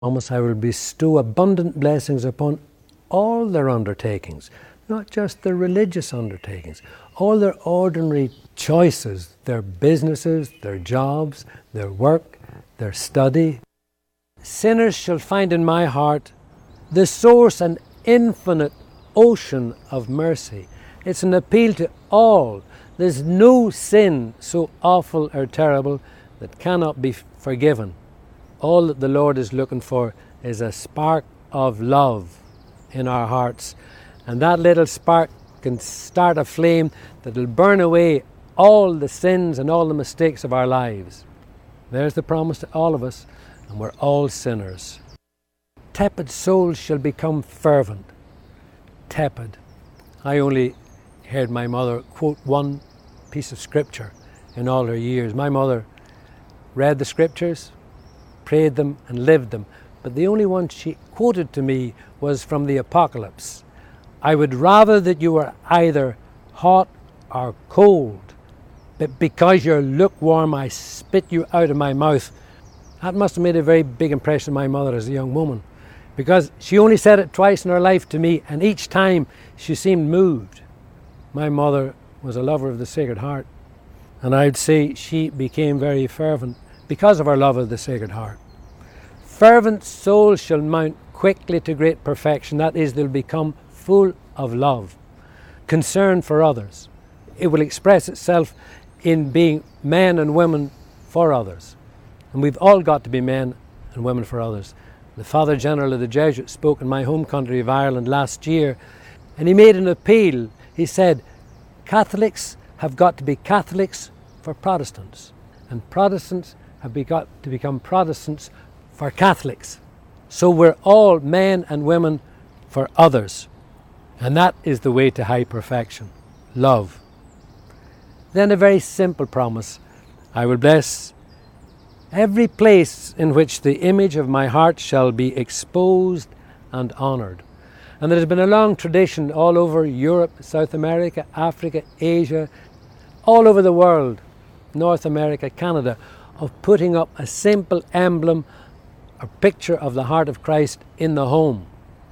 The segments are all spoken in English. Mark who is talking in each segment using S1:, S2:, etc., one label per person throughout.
S1: promise, I will bestow abundant blessings upon all their undertakings, not just their religious undertakings, all their ordinary choices, their businesses, their jobs, their work, their study. Sinners shall find in my heart the source and infinite ocean of mercy. It's an appeal to all. There's no sin so awful or terrible that cannot be forgiven. All that the Lord is looking for is a spark of love in our hearts. And that little spark can start a flame that will burn away all the sins and all the mistakes of our lives. There's the promise to all of us, and we're all sinners. Tepid souls shall become fervent. Tepid. I only heard my mother quote one piece of scripture in all her years. My mother read the scriptures, prayed them and lived them, but the only one she quoted to me was from the Apocalypse. I would rather that you were either hot or cold, but because you're lukewarm I spit you out of my mouth. That must have made a very big impression on my mother as a young woman, because she only said it twice in her life to me, and each time she seemed moved. My mother was a lover of the Sacred Heart, and I'd say she became very fervent because of her love of the Sacred Heart. Fervent souls shall mount quickly to great perfection. That is, they'll become full of love, concern for others. It will express itself in being men and women for others. And we've all got to be men and women for others. The Father General of the Jesuits spoke in my home country of Ireland last year, and he made an appeal. He said, Catholics have got to be Catholics for Protestants, and Protestants have got to become Protestants for Catholics. So we're all men and women for others. And that is the way to high perfection, love. Then a very simple promise. I will bless every place in which the image of my heart shall be exposed and honoured. And there has been a long tradition all over Europe, South America, Africa, Asia, all over the world, North America, Canada, of putting up a simple emblem, a picture of the heart of Christ in the home.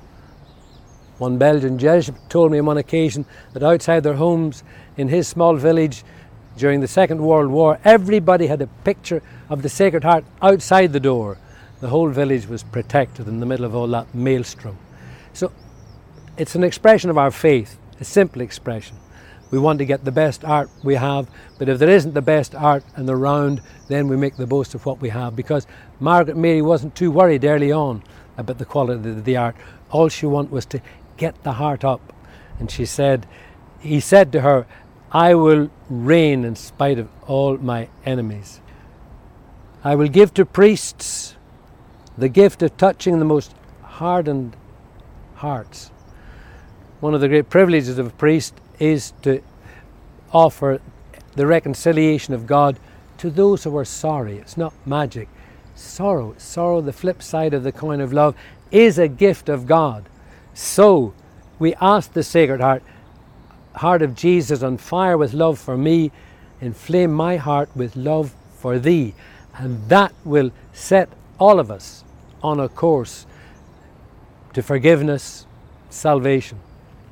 S1: One Belgian Jesuit told me on one occasion that outside their homes in his small village during the Second World War, everybody had a picture of the Sacred Heart outside the door. The whole village was protected in the middle of all that maelstrom. So it's an expression of our faith, a simple expression. We want to get the best art we have, but if there isn't the best art and the round, then we make the boast of what we have, because Margaret Mary wasn't too worried early on about the quality of the art. All she wanted was to get the heart up. And he said to her, I will reign in spite of all my enemies. I will give to priests the gift of touching the most hardened hearts. One of the great privileges of a priest is to offer the reconciliation of God to those who are sorry. It's not magic. Sorrow, the flip side of the coin of love, is a gift of God. So we ask the Sacred Heart of Jesus, on fire with love for me, inflame my heart with love for thee. And that will set all of us on a course to forgiveness, salvation.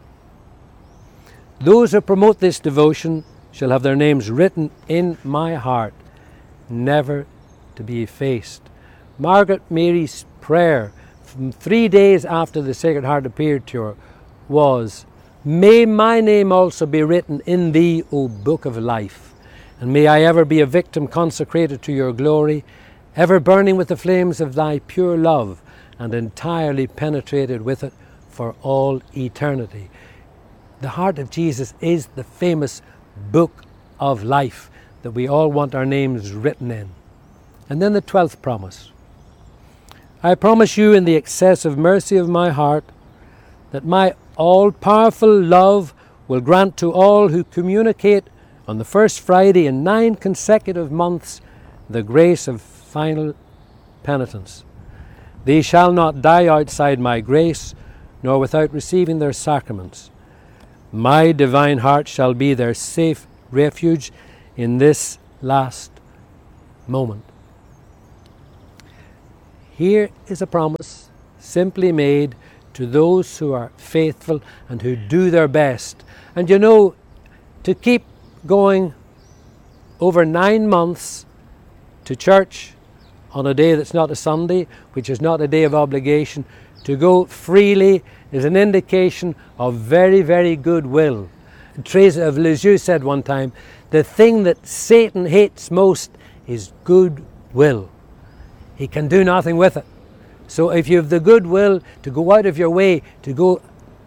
S1: Those who promote this devotion shall have their names written in my heart, never to be effaced. Margaret Mary's prayer from 3 days after the Sacred Heart appeared to her was, may my name also be written in thee, O Book of Life, and may I ever be a victim consecrated to your glory, ever burning with the flames of thy pure love, and entirely penetrated with it for all eternity. The heart of Jesus is the famous book of life that we all want our names written in. And then the 12th promise. I promise you in the excessive mercy of my heart that my all-powerful love will grant to all who communicate on the first Friday in 9 consecutive months the grace of final penitence. They shall not die outside my grace, nor without receiving their sacraments. My divine heart shall be their safe refuge in this last moment. Here is a promise simply made to those who are faithful and who do their best. And you know, to keep going over 9 months to church on a day that's not a Sunday, which is not a day of obligation, to go freely is an indication of very, very good will. Teresa of Lisieux said one time, the thing that Satan hates most is good will. He can do nothing with it. So if you have the goodwill to go out of your way to go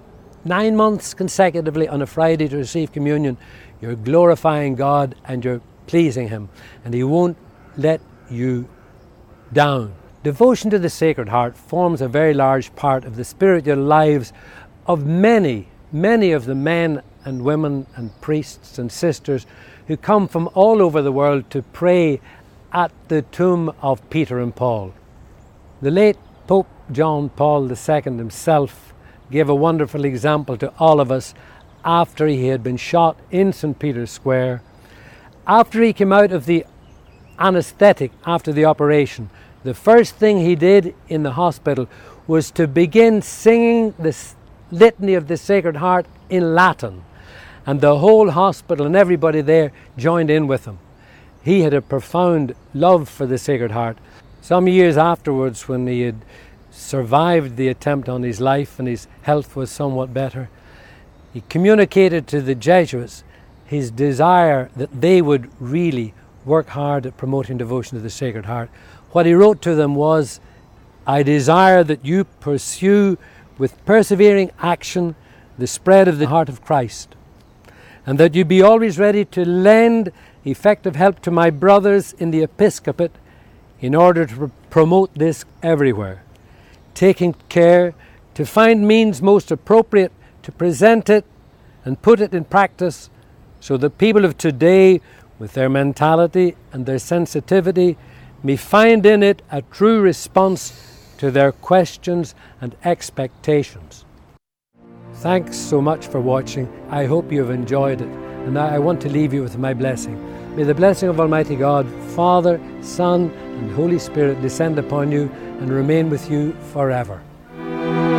S1: 9 months consecutively on a Friday to receive communion, you're glorifying God and you're pleasing Him, and He won't let you down. Devotion to the Sacred Heart forms a very large part of the spiritual lives of many of the men and women and priests and sisters who come from all over the world to pray at the tomb of Peter and Paul. The late Pope John Paul II himself gave a wonderful example to all of us after he had been shot in St. Peter's Square. After he came out of the anesthetic after the operation, the first thing he did in the hospital was to begin singing the Litany of the Sacred Heart in Latin, and the whole hospital and everybody there joined in with him. He had a profound love for the Sacred Heart. Some years afterwards, when he had survived the attempt on his life and his health was somewhat better, he communicated to the Jesuits his desire that they would really work hard at promoting devotion to the Sacred Heart. What he wrote to them was, I desire that you pursue with persevering action the spread of the heart of Christ, and that you be always ready to lend effective help to my brothers in the episcopate in order to promote this everywhere, taking care to find means most appropriate to present it and put it in practice, so that people of today, with their mentality and their sensitivity, may find in it a true response to their questions and expectations. Thanks so much for watching. I hope you have enjoyed it, and I want to leave you with my blessing. May the blessing of Almighty God, Father, Son, and Holy Spirit descend upon you and remain with you forever.